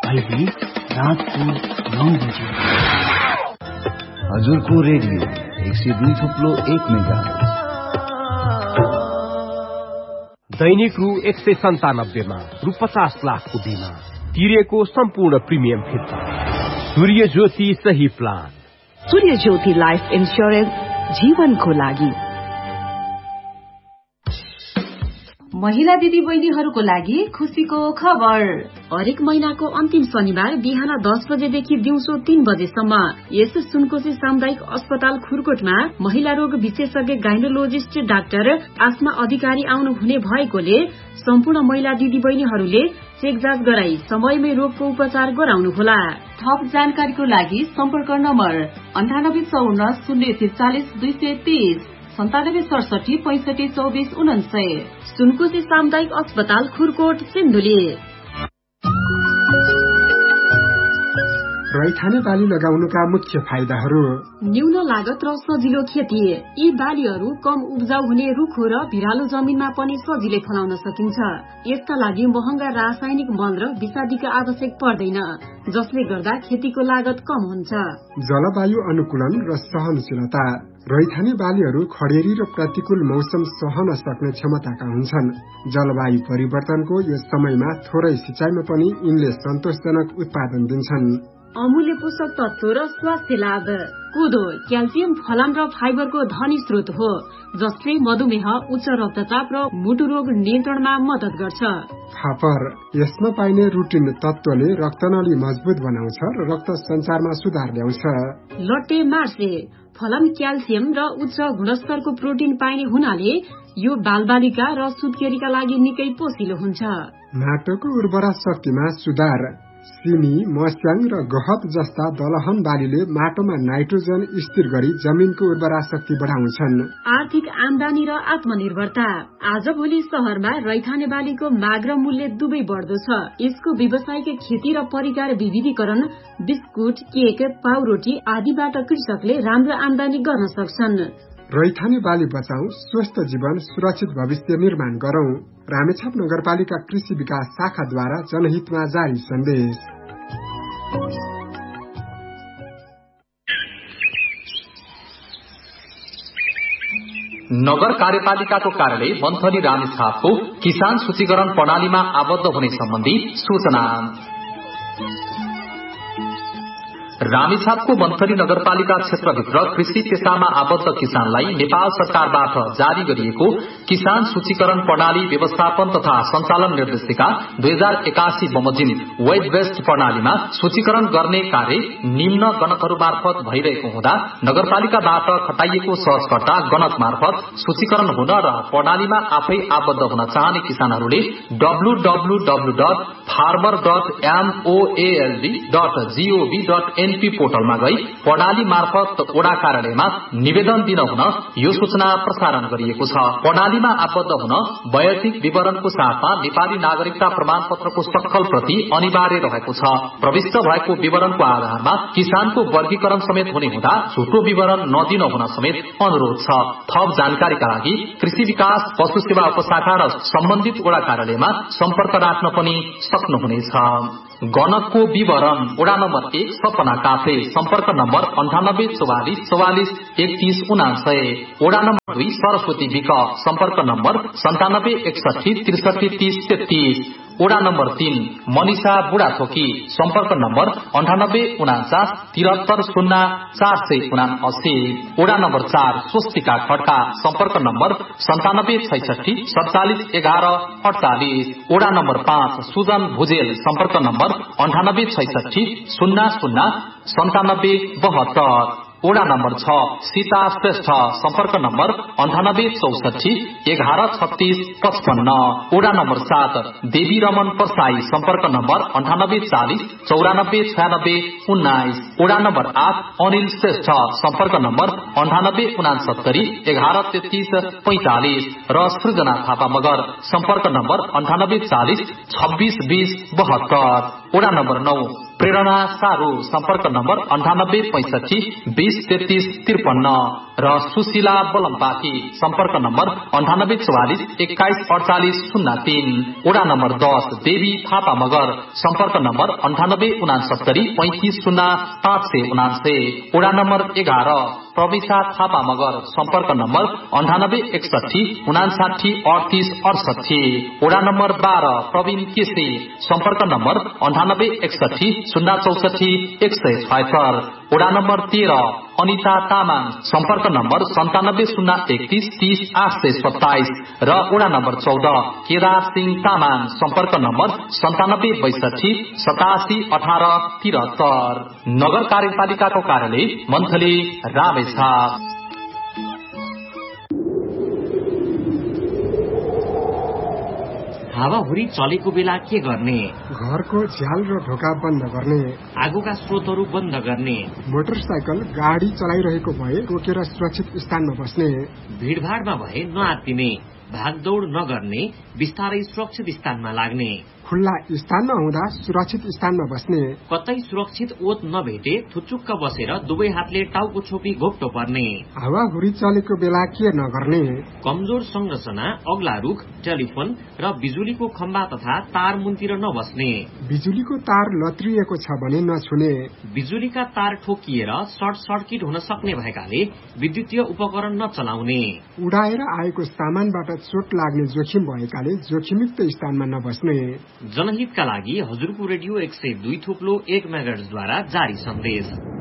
अहिले रातको 9 बजे। हजुरको रेडियो 102.1 मेगाहर्ज। दैनिक रु 197 मा रु 50 लाखको बिमा तिरेको सम्पूर्ण प्रिमियम फिर्ता। सूर्य ज्योति सही प्लान। सूर्य ज्योति लाइफ इन्स्योरेन्स जीवनको लागि। महिला दिदी बहिनीहरूको लागि खुशीको खबर। हरेक महिनाको अन्तिम शनिबार बिहान 10 बजेदेखि दिउँसो 3 बजेसम्म यस सुनकोशी सामुदायिक अस्पताल खुरकोटमा महिला रोग विशेषज्ञ गाइनोलोजिस्ट डाक्टर आस्मा अधिकारी आउनु हुने भएकोले सम्पूर्ण महिला दिदी बहिनीहरूले चेक जाँच गराई समयमै रोगको उपचार गराउनुहोला। थप जानकारीको लागि सम्पर्क नम्बर 9854 043 230 97 67 65 24 49। सुनकोशी सामुदायिक अस्पताल खुरकोट सिन्धुली। रैथाने बाली लगाउनुका मुख्य फाइदाहरू। न्यून लागत र सजिलो खेती। यी बालीहरू कम उब्जाउ हुने रुखो र भिरालो जमिनमा पनि सजिलै फलाउन सकिन्छ। यसका लागि महँगा रासायनिक मल र विषादीको आवश्यक पर्दैन, जसले गर्दा खेतीको लागत कम हुन्छ। जलवायु अनुकूलन र सहनशीलता। रैथाने बालीहरू खडेरी र प्रतिकूल मौसम सहन सक्ने क्षमताका हुन्छन्। जलवायु परिवर्तनको यस समयमा थोरै सिंचाइमा पनि यिनले सन्तोषजनक उत्पादन दिन्छन्। अमूल्य पोषक तत्व र स्वास्थ्य लाभ। कोदो क्याल्सियम, फलाम र फाइबरको धनी स्रोत हो, जसले मधुमेह, उच्च रक्तचाप र मुटु रोग नियन्त्रणमा मद्दत गर्छ। फापर यसमा पाइने रुटिन तत्वले रक्तनली मजबुत बनाउँछ र रक्त सञ्चारमा सुधार ल्याउँछ। लट्टे मार्से फलाम क्याल्सियम र उच्च गुणस्तरको प्रोटिन पाइने हुनाले यो बालबालिका र सुत्केरीका लागि निकै पोसिलो हुन्छ। माटोको उर्वरा शक्तिमा सुधार। सिमी, मस्याङ र गहत जस्ता दलहन बालीले माटोमा नाइट्रोजन स्थिर गरी जमिनको उर्वरा शक्ति बढाउँछन्। आर्थिक आमदानी र आत्मनिर्भरता। आजभोलि शहरमा रैथाने बालीको माग र मूल्य दुवै बढ्दो छ। यसको व्यावसायिक खेती र परिकार विविधीकरण, बिस्कुट, केक, पाउरोटी आदिबाट कृषकले राम्रो आमदानी गर्न सक्छन्। रैथाने बाली बचाऊ, स्वस्थ जीवन, सुरक्षित भविष्य निर्माण गरौं। रामेछाप नगरपालिका कृषि विकास शाखाद्वारा जनहितमा जारी सन्देश। नगर कार्यपालिकाको कार्यालय मन्थली रामेछापको किसान सूचीकरण प्रणालीमा आबद्ध हुने सम्बन्धी सूचना। रामेछापको मन्थली नगरपालिका क्षेत्रभित्र कृषि पेशामा आबद्ध किसानलाई नेपाल सरकारबाट जारी गरिएको किसान सूचीकरण प्रणाली व्यवस्थापन तथा सञ्चालन निर्देशिका 2081 बमोजिम वेब बेस्ड प्रणालीमा सूचीकरण गर्ने कार्य निम्न गणकहरू मार्फत भइरहेको हुँदा नगरपालिकाबाट खटाइएको सहजकर्ता गणक मार्फत सूचीकरण हुन र प्रणालीमा आफै आबद्ध हुन चाहने किसानहरूले www.farmer.moald.gov.np पोर्टलमा गई प्रणाली मार्फत ओडा कार्यालयमा निवेदन दिन हुन यो सूचना प्रसारण गरिएको छ। प्रणालीमा आबद्ध हुन वैयक्तिक विवरणको साथमा नेपाली नागरिकता प्रमाण पत्रको सक्कल प्रति अनिवार्य रहेको छ। प्रविष्ट भएको विवरणको आधारमा किसानको वर्गीकरण समेत हुने हुँदा झुटो विवरण नदिन हुन समेत अनुरोध छ। थप जानकारीका लागि कृषि विकास पशु सेवा उपशाखा र सम्बन्धित ओडा कार्यालयमा सम्पर्क राख्न पनि सक्नुहुनेछ। गणकको विवरण। ओडा नम्बर 1 सपना काफे, सम्पर्क नम्बर 9844 44 31 49। ओडा नम्बर 2 सरस्वती विक, सम्पर्क नम्बर 97 61 63 30 33। ओडा नम्बर 3 मनिषा बुढाथोकी, सम्पर्क नम्बर 98 49 73 0 479। ओडा नम्बर 4 स्वस्तिका खड्का, सम्पर्क नम्बर 97 66 47 11 48। ओडा नम्बर 5 सुजन भुजेल, सम्पर्क नम्बर 98 66 00 97 72। ओडा नम्बर 6 सीता श्रेष्ठ, सम्पर्क नम्बर 98 64 11 36 55। ओडा नम्बर 7 देवी रमन परसाई, सम्पर्क नम्बर 98 40 94 96 19। ओडा नम्बर 8 अनिल श्रेष्ठ, सम्पर्क नम्बर 98 69 11 33 45 र सृजना थापा मगर, सम्पर्क नम्बर 98 40 26 20 72। ओडा नम्बर 9 प्रेरणा सारू, सम्पर्क नम्बर 98 65 20 33 53 र सुशीला बोलम्पाकी। सम्पर्क नम्बर 9844 214803। वडा नम्बर 10 देवी थापा मगर। सम्पर्क नम्बर 9869 350579। वडा नम्बर 11 प्रविशा थापा मगर। सम्पर्क नम्बर 9861 59 38 68। वडा नम्बर 12 प्रवीण केसी। सम्पर्क नम्बर 9861 064 176। वडा नम्बर 13 अनिता तामाङ। सम्पर्क नम्बर 9701 30 827। र वडा नम्बर 14 केदार सिंह तामाङ। सम्पर्क नम्बर 9762 87 18 73। नगर कार्यपालिकाको कार्यालय मन्थली रामेछाप। हावाहुरी चलेको बेला के गर्ने? घरको झ्याल र ढोका बन्द गर्ने, आगोका स्रोतहरू बन्द गर्ने, मोटरसाइकल गाडी चलाइरहेको भए रोकेर सुरक्षित स्थानमा बस्ने, भीड़भाड़मा भए नआत्तिने, भागदौड़ नगर्ने, बिस्तारै सुरक्षित स्थानमा लाग्ने, खुल्ला स्थानमा हुँदा सुरक्षित स्थानमा बस्ने, कतै सुरक्षित ओत नभेटे थुचुक्क बसेर दुवै हातले टाउको छोपी घोप्टो पर्ने, हावाहुरी चलेको बेला के नगर्ने, कमजोर संरचना, अग्ला रुख, टेलिफोन र बिजुलीको खम्बा तथा तार मुनतिर नबस्ने, बिजुलीको तार लत्रिएको छ भने नछुने, बिजुलीका तार ठोकिएर सर्ट सर्किट हुन सक्ने भएकाले विद्युतीय उपकरण नचलाउने, उडाएर आएको सामानबाट चोट लाग्ने जोखिम भएकाले जोखिमयुक्त स्थानमा नबस्ने। जनहितका लागि हजुरको रेडियो 102.1 मेगाहर्ज द्वारा जारी सन्देश।